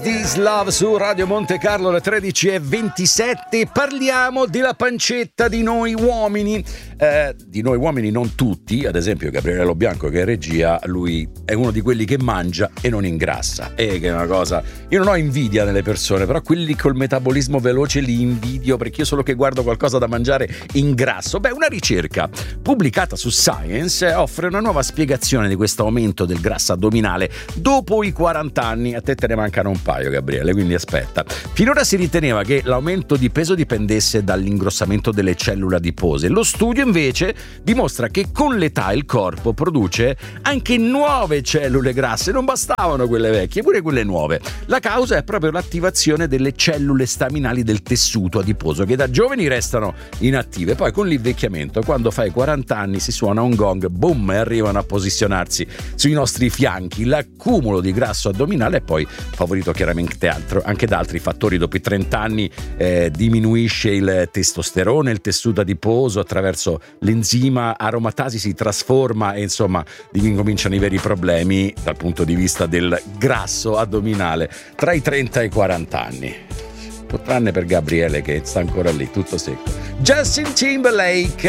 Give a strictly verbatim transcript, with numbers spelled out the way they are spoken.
This Love su Radio Monte Carlo alle tredici e ventisette. Parliamo della pancetta di noi uomini, eh, di noi uomini non tutti. Ad esempio Gabriele Lo Bianco, che è regia, lui è uno di quelli che mangia e non ingrassa, e che è una cosa, io non ho invidia nelle persone, però quelli col metabolismo veloce li invidio, perché io solo che guardo qualcosa da mangiare ingrasso. Beh, una ricerca pubblicata su Science offre una nuova spiegazione di questo aumento del grasso addominale dopo i quaranta anni. A te te ne mancano un paio, Gabriele, quindi aspetta. Finora si riteneva che l'aumento di peso dipendesse dall'ingrossamento delle cellule adipose. Lo studio invece dimostra che con l'età il corpo produce anche nuove cellule grasse, non bastavano quelle vecchie, pure quelle nuove. La causa è proprio l'attivazione delle cellule staminali del tessuto adiposo, che da giovani restano inattive, poi con l'invecchiamento, quando fai quaranta anni, si suona un gong, boom, e arrivano a posizionarsi sui nostri fianchi. L'accumulo di grasso addominale è poi favorito chiaramente altro, anche da altri fattori. Dopo i trenta anni eh, diminuisce il testosterone, il tessuto adiposo attraverso l'enzima aromatasi si trasforma e insomma incominciano i veri problemi dal punto di vista del grasso addominale tra i trenta e i quaranta anni. Tranne per Gabriele che sta ancora lì tutto secco. Justin Timberlake